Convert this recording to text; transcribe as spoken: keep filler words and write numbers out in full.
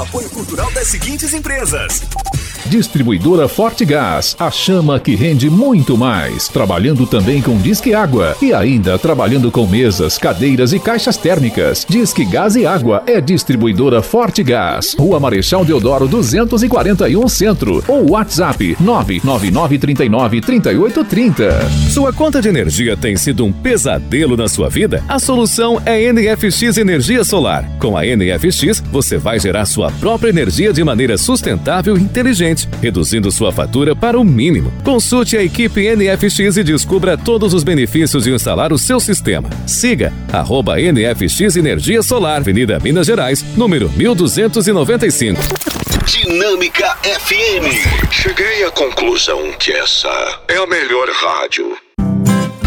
apoio cultural das seguintes empresas. Distribuidora Forte Gás, a chama que rende muito mais. Trabalhando também com Disque Água e ainda trabalhando com mesas, cadeiras e caixas térmicas. Disque Gás e Água é Distribuidora Forte Gás. Rua Marechal Deodoro duzentos e quarenta e um Centro ou WhatsApp nove nove nove, trinta e nove, trinta e oito, trinta. Sua conta de energia tem sido um pesadelo na sua vida? A solução é N F X Energia Solar. Com a N F X, você vai gerar sua própria energia de maneira sustentável e inteligente, reduzindo sua fatura para o mínimo. Consulte a equipe N F X e descubra todos os benefícios de instalar o seu sistema. Siga arroba N F X Energia Solar, Avenida Minas Gerais, número mil duzentos e noventa e cinco. Dinâmica F M. Cheguei à conclusão que essa é a melhor rádio.